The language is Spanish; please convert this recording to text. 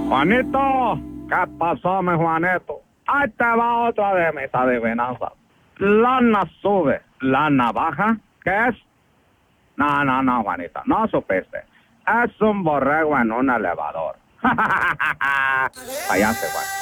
Juanito, ¿qué pasó, mi Juanito? Ahí te va otra de mis adivinanzas. Lana sube, lana baja. ¿Qué es? No, Juanito, no supiste. Es un borrego en un elevador. Fallaste, Juan.